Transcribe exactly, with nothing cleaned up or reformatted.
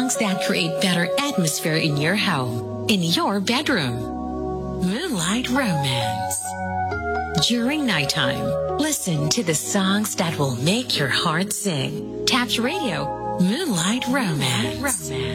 songs that create better atmosphere in your home, in your bedroom. Moonlight Romance. During nighttime, listen to the songs that will make your heart sing. Taps Radio, Moonlight Romance.